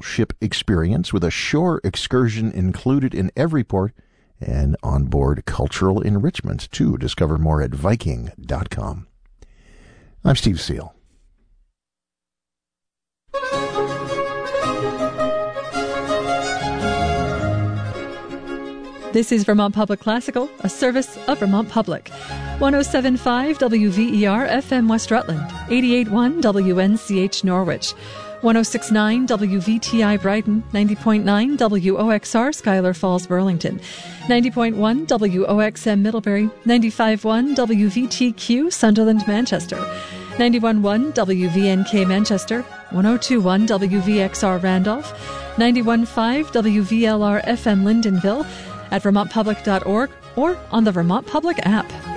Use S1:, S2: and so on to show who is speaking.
S1: ship experience with a shore excursion included in every port and onboard cultural enrichment too. Discover more at Viking.com. I'm Steve Seal.
S2: This is Vermont Public Classical, a service of Vermont Public. 107.5 WVER FM West Rutland, 88.1 WNCH Norwich, 106.9 WVTI Brighton, 90.9 WOXR Schuyler Falls Burlington, 90.1 WOXM Middlebury, 95.1 WVTQ Sunderland Manchester, 91.1 WVNK Manchester, 102.1 WVXR Randolph, 91.5 WVLR FM Lyndonville, at vermontpublic.org or on the Vermont Public app.